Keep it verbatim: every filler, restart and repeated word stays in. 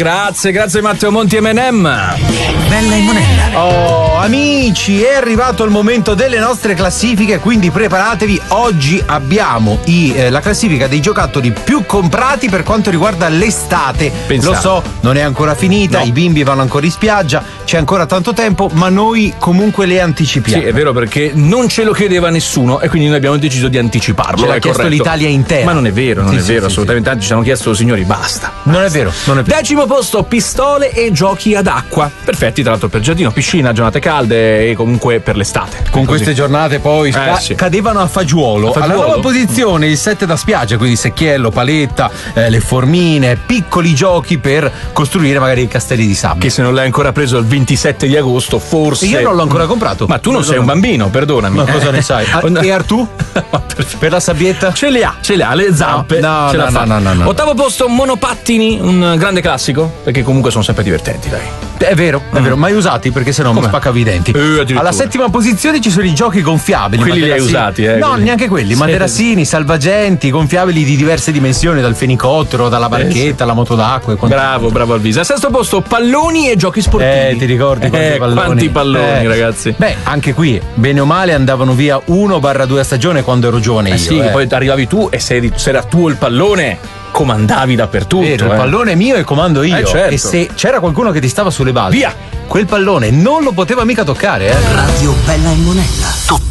grazie, grazie Matteo Monti e Menem. Bella in monella. Oh, amici, è arrivato il momento delle nostre classifiche, quindi preparatevi. Oggi abbiamo i, eh, la classifica dei giocattoli più comprati per quanto riguarda l'estate. Pensate. Lo so, non è ancora finita, No. i bimbi vanno ancora in spiaggia, c'è ancora tanto tempo, ma noi comunque le anticipiamo. Sì, è vero, perché non ce lo chiedeva nessuno e quindi noi abbiamo deciso di anticiparlo. Ce l'ha è chiesto corretto. l'Italia intera. Ma non è vero, non Sì, è sì, vero, sì, assolutamente. Tanti ci hanno chiesto, signori, basta. Non è vero, non è vero. Decimo posto, pistole e giochi ad acqua. Perfetti, tra l'altro, per giardino, piscina, giornate calde e comunque per l'estate. Con Così. queste giornate poi Eh, ca- sì. cadevano a fagiolo. A fagiolo? Alla nuova posizione il set da spiaggia, quindi secchiello, paletta, eh, le formine, piccoli giochi per costruire magari i castelli di sabbia. Che se non l'hai ancora preso il ventisette di agosto, forse. Io non l'ho ancora comprato. Ma tu non sei un bambino, perdonami. Ma cosa ne sai? Ah, e Artù? Per la sabbietta? Ce le ha, ce le ha, le zampe. No, no, ce la no, fa. no, no, no. Ottavo posto, monopattini, un grande classico, perché comunque sono sempre divertenti, dai. È vero, è vero, mai usati perché sennò mi Come? spaccavi i denti. Eh, addirittura. Alla settima posizione ci sono i giochi gonfiabili. Quelli li hai materassini. usati, eh, No, quelli. neanche quelli. Sì. Materassini, salvagenti, gonfiabili di diverse dimensioni, dal fenicottero, dalla barchetta, alla moto d'acqua e quanto. Bravo, bravo Alvisa. Al sesto posto, palloni e giochi sportivi. Eh, ti ricordi quanti Eh, palloni? quanti palloni, Eh. ragazzi. Beh, anche qui, bene o male, andavano via uno barra due a stagione quando ero giovane Eh io. sì, eh. poi arrivavi tu e se, eri- se era tuo il pallone, comandavi dappertutto. Vero, il eh. pallone è mio e comando io. Eh, certo. E se c'era qualcuno che ti stava sulle balle, Via! quel pallone non lo poteva mica toccare, eh. Radio Bella in monella. Tutto